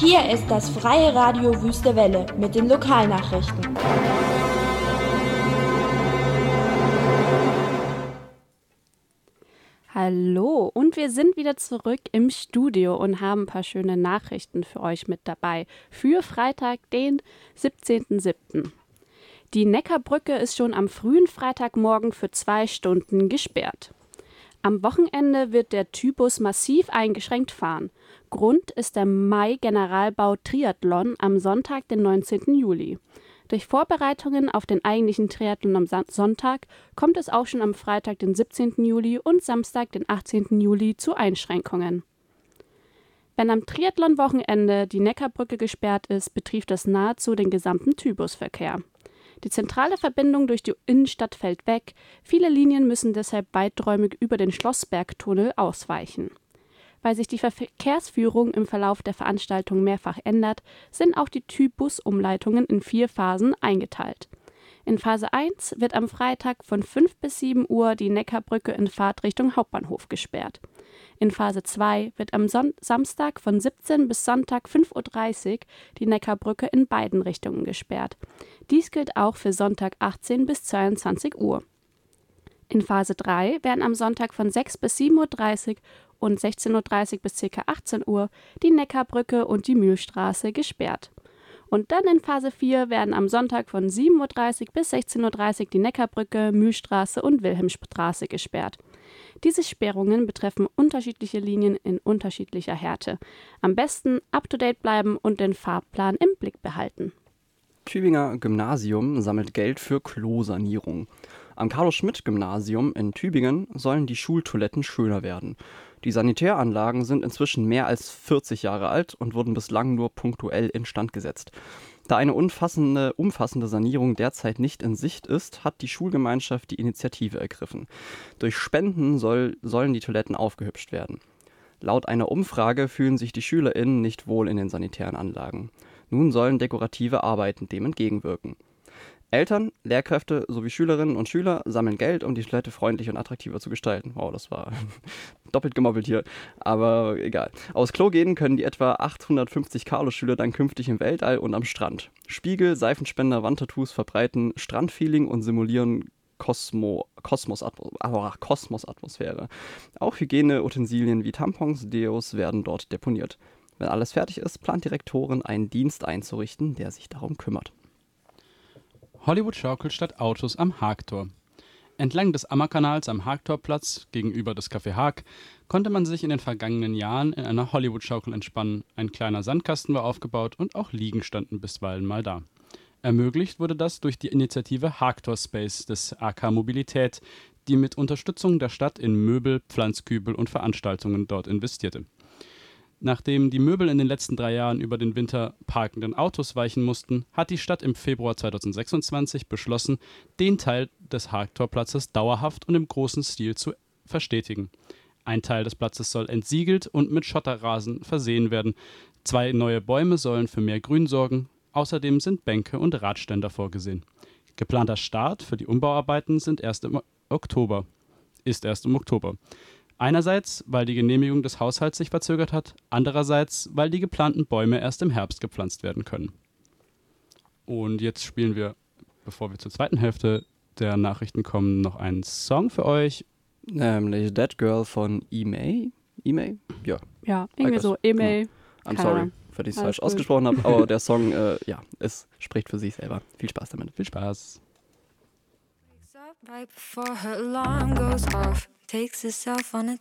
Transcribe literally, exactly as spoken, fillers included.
Hier ist das Freie Radio Wüste Welle mit den Lokalnachrichten. Hallo, und wir sind wieder zurück im Studio und haben ein paar schöne Nachrichten für euch mit dabei für Freitag, den siebzehnten siebten Die Neckarbrücke ist schon am frühen Freitagmorgen für zwei Stunden gesperrt. Am Wochenende wird der Tybus massiv eingeschränkt fahren. Grund ist der Mai-Generalbau Triathlon am Sonntag, den neunzehnten Juli. Durch Vorbereitungen auf den eigentlichen Triathlon am Sonntag kommt es auch schon am Freitag, den siebzehnten Juli und Samstag, den achtzehnten Juli zu Einschränkungen. Wenn am Triathlon-Wochenende die Neckarbrücke gesperrt ist, betrifft das nahezu den gesamten Tybusverkehr. Die zentrale Verbindung durch die Innenstadt fällt weg, viele Linien müssen deshalb weiträumig über den Schlossbergtunnel ausweichen. Weil sich die Verkehrsführung im Verlauf der Veranstaltung mehrfach ändert, sind auch die Tybus-Umleitungen in vier Phasen eingeteilt. In Phase eins wird am Freitag von fünf bis sieben Uhr die Neckarbrücke in Fahrtrichtung Hauptbahnhof gesperrt. In Phase zwei wird am Son- Samstag von siebzehn bis Sonntag fünf Uhr dreißig die Neckarbrücke in beiden Richtungen gesperrt. Dies gilt auch für Sonntag achtzehn bis zweiundzwanzig Uhr. In Phase drei werden am Sonntag von sechs bis sieben Uhr dreißig und sechzehn Uhr dreißig bis ca. achtzehn Uhr die Neckarbrücke und die Mühlstraße gesperrt. Und dann in Phase vier werden am Sonntag von sieben Uhr dreißig bis sechzehn Uhr dreißig die Neckarbrücke, Mühlstraße und Wilhelmstraße gesperrt. Diese Sperrungen betreffen unterschiedliche Linien in unterschiedlicher Härte. Am besten up-to-date bleiben und den Fahrplan im Blick behalten. Tübinger Gymnasium sammelt Geld für Klosanierung. Am Carlo-Schmidt-Gymnasium in Tübingen sollen die Schultoiletten schöner werden. Die Sanitäranlagen sind inzwischen mehr als vierzig Jahre alt und wurden bislang nur punktuell instand gesetzt. Da eine umfassende, umfassende Sanierung derzeit nicht in Sicht ist, hat die Schulgemeinschaft die Initiative ergriffen. Durch Spenden soll, sollen die Toiletten aufgehübscht werden. Laut einer Umfrage fühlen sich die SchülerInnen nicht wohl in den sanitären Anlagen. Nun sollen dekorative Arbeiten dem entgegenwirken. Eltern, Lehrkräfte sowie Schülerinnen und Schüler sammeln Geld, um die Toilette freundlich und attraktiver zu gestalten. Wow, das war doppelt gemoppelt hier, aber egal. Aus Klo gehen können die etwa achthundertfünfzig Carlo-Schüler dann künftig im Weltall und am Strand. Spiegel, Seifenspender, Wandtattoos verbreiten Strandfeeling und simulieren Kosmo, Kosmosatmos, Kosmosatmosphäre. Auch Hygieneutensilien wie Tampons, Deos werden dort deponiert. Wenn alles fertig ist, plant die Rektorin einen Dienst einzurichten, der sich darum kümmert. Hollywood schaukelt statt Autos am Haagtor. Entlang des Ammerkanals am Haagtorplatz gegenüber des Café Haag konnte man sich in den vergangenen Jahren in einer Hollywood-Schaukel entspannen. Ein kleiner Sandkasten war aufgebaut und auch Liegen standen bisweilen mal da. Ermöglicht wurde das durch die Initiative Haagtor Space des A K Mobilität, die mit Unterstützung der Stadt in Möbel, Pflanzkübel und Veranstaltungen dort investierte. Nachdem die Möbel in den letzten drei Jahren über den Winter parkenden Autos weichen mussten, hat die Stadt im Februar zweitausendsechsundzwanzig beschlossen, den Teil des Haagtorplatzes dauerhaft und im großen Stil zu verstetigen. Ein Teil des Platzes soll entsiegelt und mit Schotterrasen versehen werden. Zwei neue Bäume sollen für mehr Grün sorgen. Außerdem sind Bänke und Radständer vorgesehen. Geplanter Start für die Umbauarbeiten sind erst im Oktober. Ist erst im Oktober. Einerseits, weil die Genehmigung des Haushalts sich verzögert hat, andererseits, weil die geplanten Bäume erst im Herbst gepflanzt werden können. Und jetzt spielen wir, bevor wir zur zweiten Hälfte der Nachrichten kommen, noch einen Song für euch. Nämlich Dead Girl von E-May. E-May? Ja. Ja, irgendwie so. E-May. I'm sorry, für die ich es falsch ausgesprochen habe, aber der Song, äh, ja, es spricht für sich selber. Viel Spaß damit. Viel Spaß. Right before her alarm goes off, takes herself on a